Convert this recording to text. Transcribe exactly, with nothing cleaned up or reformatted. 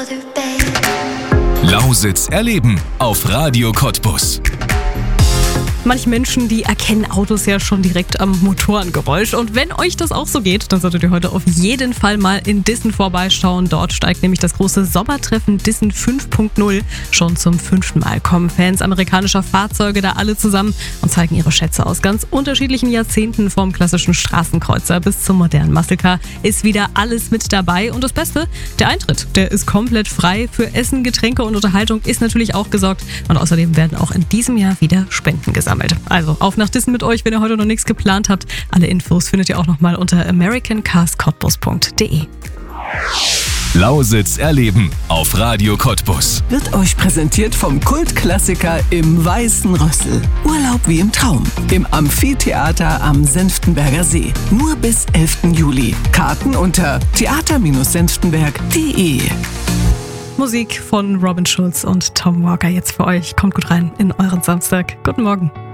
Lausitz erleben auf Radio Cottbus. Manche Menschen, die erkennen Autos ja schon direkt am Motorengeräusch. Und wenn euch das auch so geht, dann solltet ihr heute auf jeden Fall mal in Dissen vorbeischauen. Dort steigt nämlich das große Sommertreffen Dissen fünf Punkt null schon zum fünften Mal. Kommen Fans amerikanischer Fahrzeuge da alle zusammen und zeigen ihre Schätze aus ganz unterschiedlichen Jahrzehnten, vom klassischen Straßenkreuzer bis zum modernen Muscle Car. Ist wieder alles mit dabei. Und das Beste, der Eintritt, der ist komplett frei. Für Essen, Getränke und Unterhaltung ist natürlich auch gesorgt. Und außerdem werden auch in diesem Jahr wieder Spenden gesammelt. Also auf nach Dissen mit euch, wenn ihr heute noch nichts geplant habt. Alle Infos findet ihr auch nochmal unter american cars cottbus punkt de. Lausitz erleben auf Radio Cottbus. Wird euch präsentiert vom Kultklassiker im Weißen Rössel. Urlaub wie im Traum. Im Amphitheater am Senftenberger See. Nur bis elften Juli. Karten unter theater Bindestrich senftenberg punkt de. Musik von Robin Schulz und Tom Walker jetzt für euch. Kommt gut rein in euren Samstag. Guten Morgen.